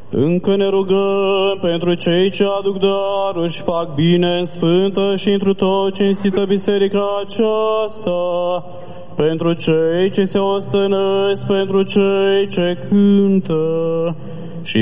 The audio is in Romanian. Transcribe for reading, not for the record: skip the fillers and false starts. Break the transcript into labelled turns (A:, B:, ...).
A: Încă ne rugăm pentru cei ce aduc daruri și fac bine în sfântă și întru tot cinstită biserica aceasta, pentru cei ce se ostănesc, pentru cei ce cântă